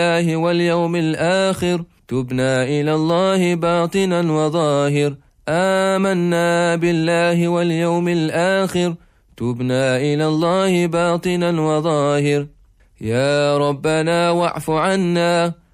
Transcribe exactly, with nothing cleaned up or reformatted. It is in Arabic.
الله واليوم الآخر تبنا إلى الله باطنا وظاهر آمنا بالله واليوم الآخر تبنا إلى الله باطنا وظاهر يا ربنا واعف عنا